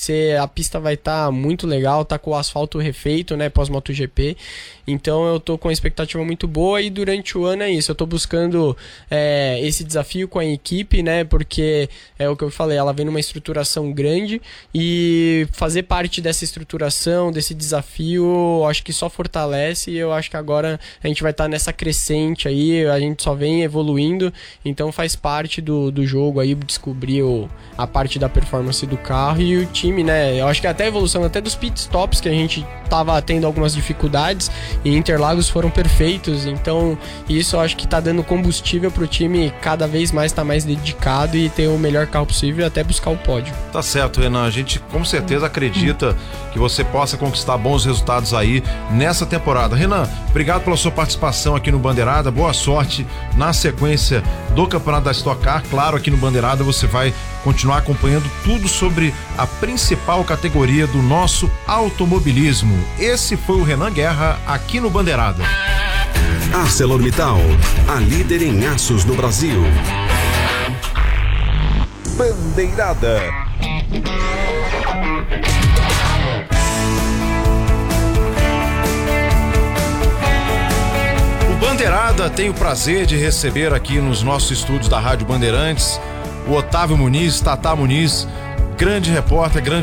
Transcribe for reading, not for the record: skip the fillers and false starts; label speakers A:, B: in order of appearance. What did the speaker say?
A: a pista vai estar muito legal, tá com o asfalto refeito, né, pós-MotoGP. Então eu tô com uma expectativa muito boa e durante o ano é isso. Eu tô buscando esse desafio com a equipe, né, porque é o que eu falei, ela vem numa estruturação grande e fazer parte dessa estruturação, desse desafio, acho que só fortalece e eu acho que agora a gente vai estar nessa crescente aí, a gente só vem evoluindo, então faz parte do jogo aí descobrir a parte da performance do carro e o time, né, eu acho que até a evolução até dos pitstops que a gente tava tendo algumas dificuldades e Interlagos foram perfeitos, então isso eu acho que tá dando combustível pro time cada vez mais estar mais dedicado e ter o melhor carro possível e até buscar o pódio.
B: Tá certo, Renan, a gente com certeza acredita que você possa conquistar bons resultados aí nessa temporada. Renan, obrigado pela sua participação aqui no Bandeirada, boa sorte na sequência do Campeonato da Stock Car. Claro, aqui no Bandeirada você vai continuar acompanhando tudo sobre a principal categoria do nosso automobilismo. Esse foi o Renan Guerra aqui no Bandeirada.
C: ArcelorMittal, a líder em aços no Brasil. Bandeirada.
B: O Bandeirada tem o prazer de receber aqui nos nossos estúdios da Rádio Bandeirantes o Otávio Muniz, Tatá Muniz, grande repórter, grande